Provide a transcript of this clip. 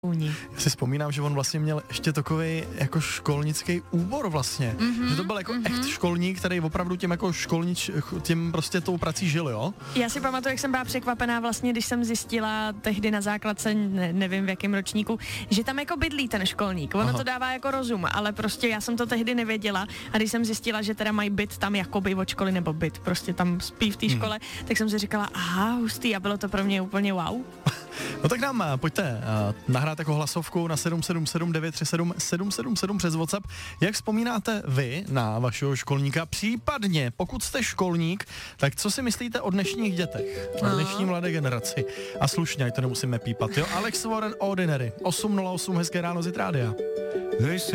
Já si vzpomínám, že on vlastně měl ještě takový jako školnický úbor vlastně. Že to byl jako echt školník, který opravdu tím jako tím prostě tou prací žil, jo? Já si pamatuju, jak jsem byla překvapená vlastně, když jsem zjistila tehdy na základce, nevím v jakém ročníku, že tam jako bydlí ten školník. Ono to dává jako rozum, ale prostě já jsem to tehdy nevěděla a když jsem zjistila, že teda mají byt tam jakoby od školy nebo byt, prostě tam spí v té škole, tak jsem si říkala, aha, hustý, a bylo to pro mě úplně wow. No tak nám pojďte nahrát jako hlasovku na 777 937 777 přes WhatsApp. Jak vzpomínáte vy na vašeho školníka? Případně, pokud jste školník, tak co si myslíte o dnešních dětech? O dnešní mladé generaci? A slušně, ať to nemusíme pípat, jo? Alex Warren, Ordinary, 8:08, hezké ráno z Rádia.